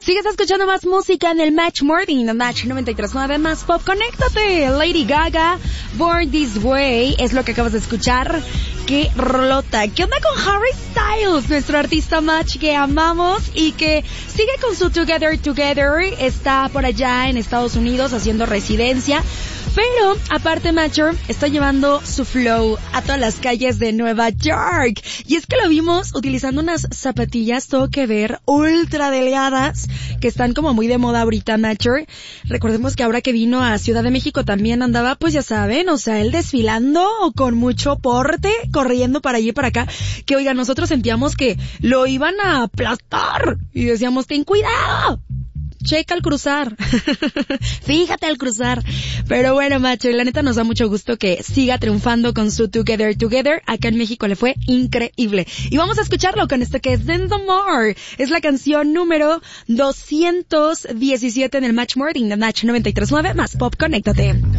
Sigues escuchando más música en el Match Morning, en Match 93.9 más pop. Conéctate, Lady Gaga, Born This Way, es lo que acabas de escuchar. ¡Qué rolota! ¿Qué onda con Harry Styles, nuestro artista Match que amamos y que sigue con su Together Together? Está por allá en Estados Unidos haciendo residencia. Pero, aparte, Matcher está llevando su flow a todas las calles de Nueva York. Y es que lo vimos utilizando unas zapatillas, todo que ver, ultra delgadas, que están como muy de moda ahorita, Matcher. Recordemos que ahora que vino a Ciudad de México también andaba, pues ya saben, o sea, él desfilando con mucho porte, corriendo para allí y para acá, que oiga, nosotros sentíamos que lo iban a aplastar. Y decíamos, ten cuidado. Checa al cruzar. Fíjate al cruzar. Pero bueno, macho, la neta nos da mucho gusto que siga triunfando con su Together Together. Acá en México le fue increíble. Y vamos a escucharlo con esto que es Then the More. Es la canción número 217 en el Match Morning de Match 93.9 más Pop. Conéctate.